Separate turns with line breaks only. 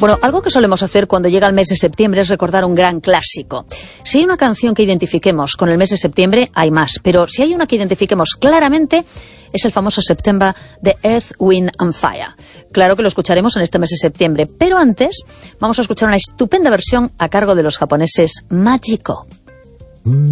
Bueno, algo que solemos hacer cuando llega el mes de septiembre es recordar un gran clásico. Si hay una canción que identifiquemos con el mes de septiembre, hay más. Pero si hay una que identifiquemos claramente, es el famoso September de Earth, Wind and Fire. Claro que lo escucharemos en este mes de septiembre, pero antes vamos a escuchar una estupenda versión a cargo de los japoneses Magico.